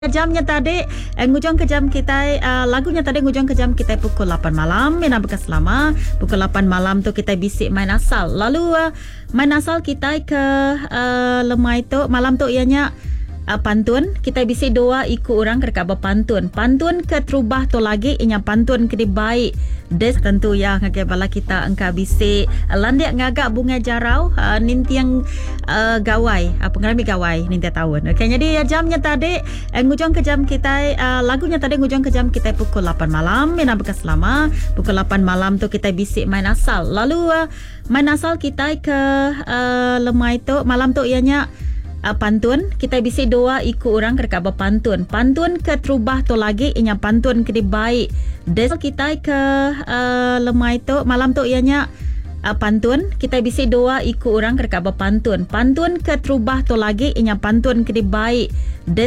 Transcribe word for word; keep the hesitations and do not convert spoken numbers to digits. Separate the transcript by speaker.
Speaker 1: Jamnya tadi eh, ngujung ke jam kita uh, lagunya tadi ngujung ke jam kita pukul lapan malam. Mina bekas lama pukul lapan malam tu kita bisik main asal. Lalu uh, main asal kita ke uh, lemai tu malam tu ianya uh, pantun. Kita bisik doa ikut orang kerja berpantun. Pantun ke terubah tu lagi inya pantun ke baik. Des tentu ya ngagai bala kita engka bisik landiak ngagak bunga jarau uh, ninti yang uh, gawai apa uh, ngarami gawai ninti tahun. Okey, jadi ya, jamnya tadi uh, ngujung ke jam kita uh, lagunya tadi ngujung ke jam kita pukul lapan malam. Mina bekas lama pukul lapan malam tu kita bisik main asal. Lalu uh, main asal kita ke uh, lemai tu malam tu ianya Uh, pantun. Kita bisik doa ikut orang kerja berpantun. Pantun ke terubah tu lagi inya pantun ke baik. Des kita ke uh, lemai tu malam tu ianya uh, pantun. Kita bisik doa ikut orang kerja berpantun. Pantun ke terubah tu lagi inya pantun ke baik. Des